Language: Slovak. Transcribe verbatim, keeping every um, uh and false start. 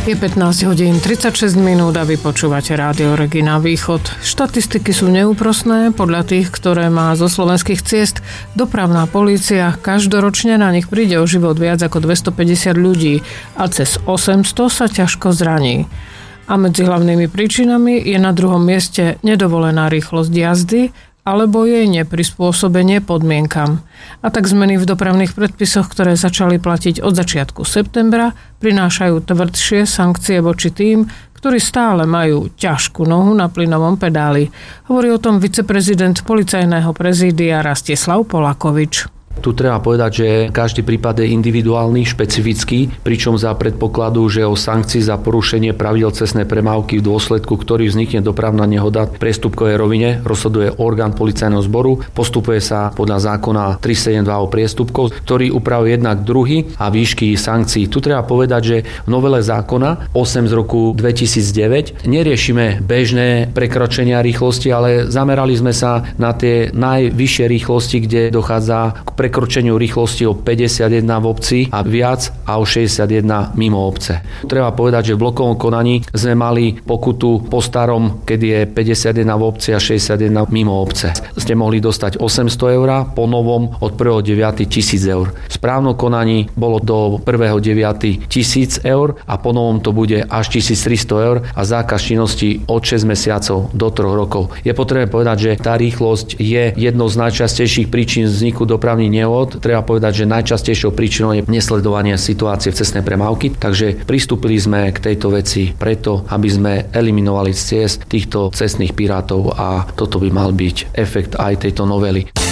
Je pätnásť hodín tridsaťšesť minút a vy počúvate Rádio Regina Východ. Štatistiky sú neúprosné. Podľa tých, ktoré má zo slovenských ciest dopravná polícia, každoročne na nich príde o život viac ako dvestopäťdesiat ľudí a cez osemsto sa ťažko zraní. A medzi hlavnými príčinami je na druhom mieste nedovolená rýchlosť jazdy alebo jej neprispôsobenie podmienkam. A tak zmeny v dopravných predpisoch, ktoré začali platiť od začiatku septembra, prinášajú tvrdšie sankcie voči tým, ktorí stále majú ťažkú nohu na plynovom pedáli. Hovorí o tom viceprezident policajného prezídia Rastislav Polakovič. Tu treba povedať, že každý prípad je individuálny, špecifický, pričom za predpokladu, že o sankcii za porušenie pravidiel cestnej premávky v dôsledku, ktorý vznikne dopravná nehoda v priestupkovej rovine, rozhoduje orgán policajného zboru. Postupuje sa podľa zákona tristosedemdesiatdva o priestupkoch, ktorý upravuje jednak druhy a výšky sankcií. Tu treba povedať, že v novele zákona osem z roku dvetisícdeväť neriešime bežné prekročenia rýchlosti, ale zamerali sme sa na tie najvyššie rýchlosti, kde dochádza k prekročeniu rýchlosti o päťdesiatjeden v obci a viac a o šesťdesiatjeden mimo obce. Treba povedať, že v blokovom konaní sme mali pokutu po starom, keď je päťdesiatjeden v obci a šesťdesiatjeden mimo obce. Ste mohli dostať osemsto eur, po novom od prvého deviateho tisíc eur. V správnom konaní bolo do prvého deviateho tisíc eur a po novom to bude až tisíctristo eur a zákaz činnosti od šesť mesiacov do troch rokov. Je potrebné povedať, že tá rýchlosť je jednou z najčastejších príčin vzniku dopravných nehôd. Treba povedať, že najčastejšou príčinou je nesledovanie situácie v cestnej premávky, takže pristúpili sme k tejto veci preto, aby sme eliminovali z ciest týchto cestných pirátov a toto by mal byť efekt aj tejto novely.